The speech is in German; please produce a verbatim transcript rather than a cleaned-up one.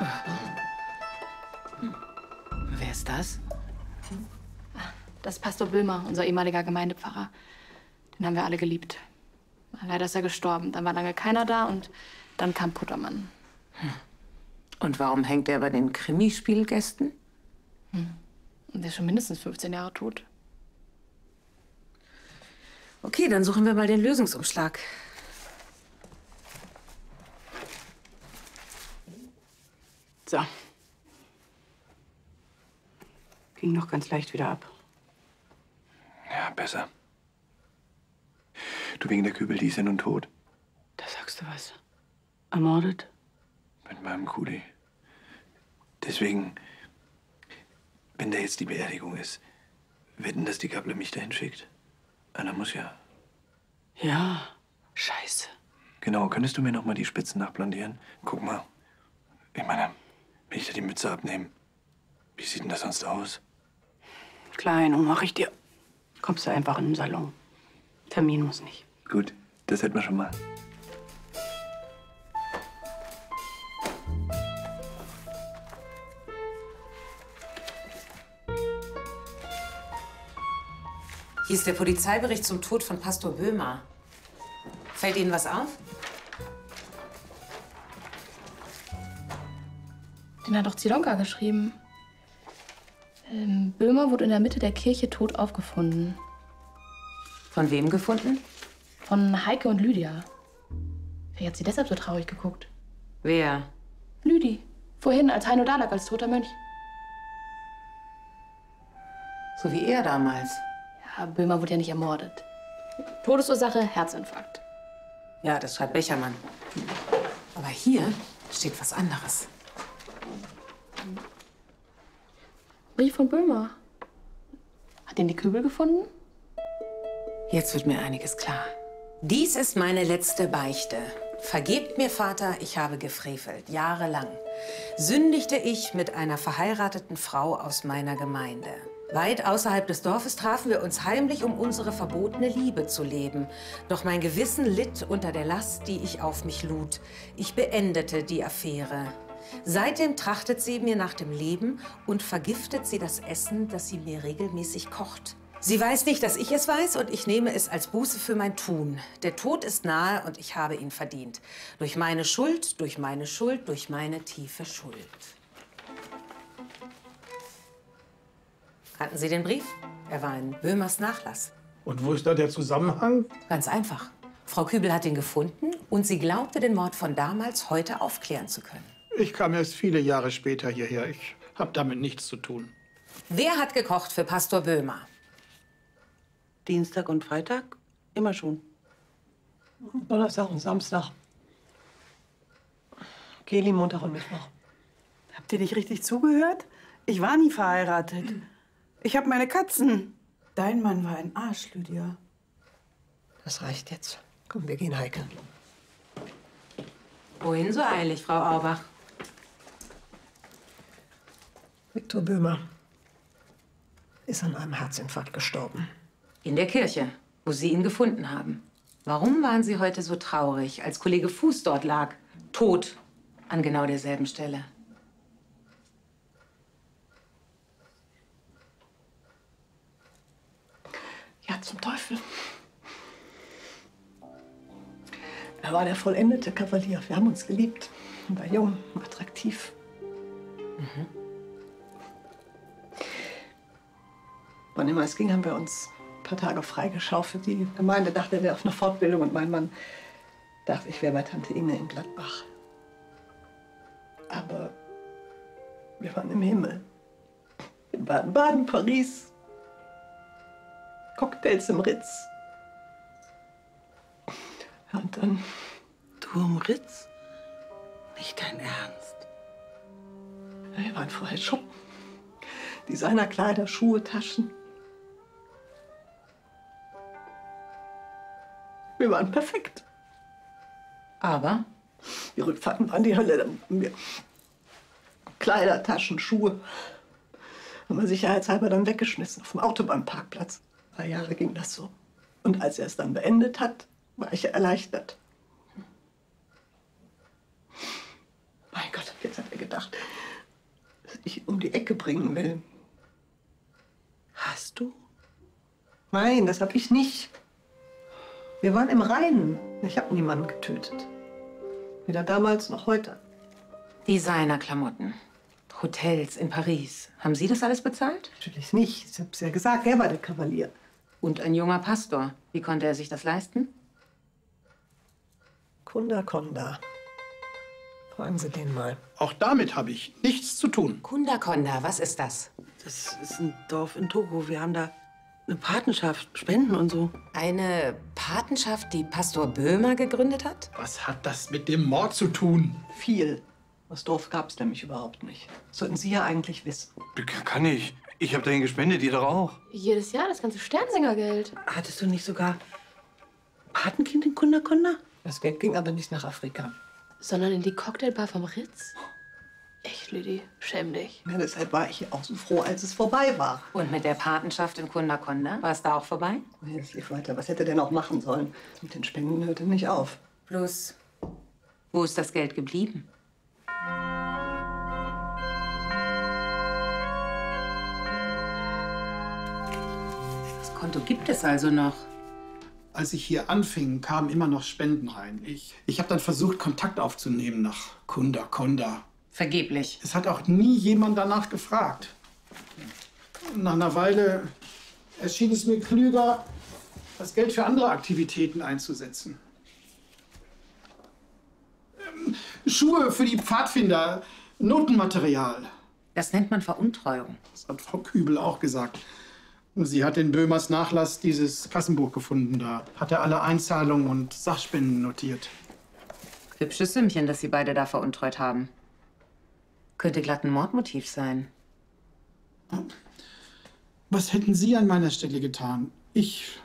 Wer ist das? Das ist Pastor Böhmer, unser ehemaliger Gemeindepfarrer. Den haben wir alle geliebt. Leider ist er gestorben. Dann war lange keiner da und dann kam Puttermann. Und warum hängt er bei den Krimispielgästen? Hm. Und der ist schon mindestens fünfzehn Jahre tot. Okay, dann suchen wir mal den Lösungsumschlag. So. Ging noch ganz leicht wieder ab. Ja, besser. Du, wegen der Kübel, die ist ja nun tot. Da sagst du was. Ermordet? Mit meinem Kuli. Deswegen, wenn da jetzt die Beerdigung ist, wetten, dass die Kaple mich dahin schickt? Einer muss ja. Ja, scheiße. Genau, könntest du mir noch mal die Spitzen nachblondieren? Guck mal. Ich meine, wenn ich da die Mütze abnehme, wie sieht denn das sonst aus? Klein, mach ich dir. Kommst du einfach in den Salon. Termin muss nicht. Gut, das hätten wir schon mal. Hier ist der Polizeibericht zum Tod von Pastor Böhmer. Fällt Ihnen was auf? Den hat doch Zilonka geschrieben. Ähm, Böhmer wurde in der Mitte der Kirche tot aufgefunden. Von wem gefunden? Von Heike und Lydia. Wer hat sie deshalb so traurig geguckt? Wer? Lüdi. Vorhin, als Heino da lag als toter Mönch. So wie er damals. Ja, Böhmer wurde ja nicht ermordet. Todesursache, Herzinfarkt. Ja, das schreibt Bechermann. Aber hier steht was anderes. Brief von Böhmer. Hat den die Kübel gefunden? Jetzt wird mir einiges klar. Dies ist meine letzte Beichte. Vergebt mir, Vater, ich habe gefrevelt, jahrelang. Sündigte ich mit einer verheirateten Frau aus meiner Gemeinde. Weit außerhalb des Dorfes trafen wir uns heimlich, um unsere verbotene Liebe zu leben. Doch mein Gewissen litt unter der Last, die ich auf mich lud. Ich beendete die Affäre. Seitdem trachtet sie mir nach dem Leben und vergiftet sie das Essen, das sie mir regelmäßig kocht. Sie weiß nicht, dass ich es weiß, und ich nehme es als Buße für mein Tun. Der Tod ist nahe und ich habe ihn verdient. Durch meine Schuld, durch meine Schuld, durch meine tiefe Schuld. Kannten Sie den Brief? Er war in Böhmers Nachlass. Und wo ist da der Zusammenhang? Ganz einfach. Frau Kübel hat ihn gefunden und sie glaubte, den Mord von damals heute aufklären zu können. Ich kam erst viele Jahre später hierher. Ich habe damit nichts zu tun. Wer hat gekocht für Pastor Böhmer? Dienstag und Freitag? Immer schon. Donnerstag und Samstag. Keli Montag und Mittwoch. Habt ihr nicht richtig zugehört? Ich war nie verheiratet. Ich habe meine Katzen. Dein Mann war ein Arsch, Lydia. Das reicht jetzt. Komm, wir gehen, Heike. Wohin so eilig, Frau Auerbach? Viktor Böhmer ist an einem Herzinfarkt gestorben. In der Kirche, wo Sie ihn gefunden haben. Warum waren Sie heute so traurig, als Kollege Fuß dort lag, tot, an genau derselben Stelle? Ja, zum Teufel. Er war der vollendete Kavalier. Wir haben uns geliebt. Er war jung, attraktiv. Mhm. Wann immer es ging, haben wir uns ein paar Tage freigeschaufelt. Die Gemeinde dachte, er wäre auf einer Fortbildung und mein Mann dachte, ich wäre bei Tante Inge in Gladbach. Aber wir waren im Himmel. In Baden-Baden, Paris. Cocktails im Ritz. Und dann... Du im Ritz? Nicht dein Ernst? Wir waren vorher shoppen. Designerkleider, Schuhe, Taschen. Wir waren perfekt. Aber? Die Rückfahrten waren die Hölle. Dann haben wir Kleider, Taschen, Schuhe. Haben wir sicherheitshalber dann weggeschmissen auf dem Autobahnparkplatz. Drei Jahre ging das so. Und als er es dann beendet hat, war ich erleichtert. Mein Gott, jetzt hat er gedacht, dass ich ihn um die Ecke bringen will. Hast du? Nein, das hab ich nicht. Wir waren im Reinen. Ich habe niemanden getötet. Weder damals noch heute. Designerklamotten, Hotels in Paris. Haben Sie das alles bezahlt? Natürlich nicht. Ich hab's ja gesagt, er war der Kavalier. Und ein junger Pastor. Wie konnte er sich das leisten? Kunda Konda. Fragen Sie den mal. Auch damit habe ich nichts zu tun. Kunda Konda, was ist das? Das ist ein Dorf in Togo. Wir haben da eine Patenschaft, Spenden und so. Eine Patenschaft, die Pastor Böhmer gegründet hat? Was hat das mit dem Mord zu tun? Viel. Das Dorf gab's nämlich überhaupt nicht. Das sollten Sie ja eigentlich wissen. Kann ich. Ich habe dahin gespendet, ihr doch auch. Jedes Jahr das ganze Sternsingergeld. Hattest du nicht sogar Patenkind in Kunda Konda? Das Geld ging aber nicht nach Afrika. Sondern in die Cocktailbar vom Ritz? Echt, Lüdi, schäm dich. Ja, deshalb war ich hier auch so froh, als es vorbei war. Und mit der Patenschaft in Kunda Konda? War es da auch vorbei? Nee, es lief weiter. Was hätte er denn auch machen sollen? Mit den Spenden hörte nicht auf. Bloß, wo ist das Geld geblieben? Das Konto gibt es also noch. Als ich hier anfing, kamen immer noch Spenden rein. Ich, ich habe dann versucht, Kontakt aufzunehmen nach Kunda Konda. Vergeblich. Es hat auch nie jemand danach gefragt. Nach einer Weile erschien es mir klüger, das Geld für andere Aktivitäten einzusetzen. Ähm, Schuhe für die Pfadfinder, Notenmaterial. Das nennt man Veruntreuung. Das hat Frau Kübel auch gesagt. Sie hat in Böhmers Nachlass dieses Kassenbuch gefunden. Da hat er alle Einzahlungen und Sachspenden notiert. Hübsches Sümmchen, das Sie beide da veruntreut haben. Könnte glatt ein Mordmotiv sein. Was hätten Sie an meiner Stelle getan? Ich